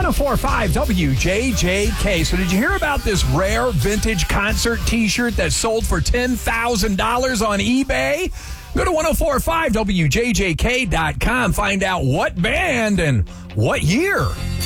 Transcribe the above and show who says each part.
Speaker 1: 1045 WJJK. So did you hear about this rare vintage concert T-shirt that sold for $10,000 on eBay? Go to 1045WJJK.com. Find out what band and what year.